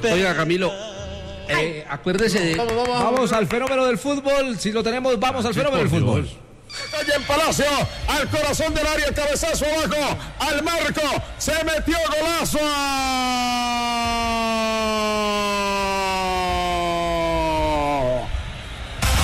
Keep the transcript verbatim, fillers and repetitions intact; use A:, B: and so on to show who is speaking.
A: Oiga, Camilo, eh, acuérdese de...
B: Vamos, vamos, vamos,
C: Vamos al fenómeno del fútbol. Si lo tenemos, vamos al fenómeno del fútbol.
B: Calle en Palacio, al corazón del área, cabezazo abajo, al marco, se metió golazo.